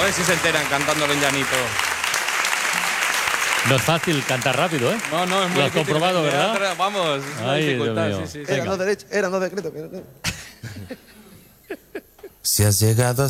A ver si se enteran cantándolo en llanito. No es fácil cantar rápido, ¿eh? No, no, es muy Lo has difícil. comprobado, ¿verdad? Vamos, es una Ay, dificultad. Dios mío. Sí, sí, sí. Eran dos derechos, eran dos decretos. Si has llegado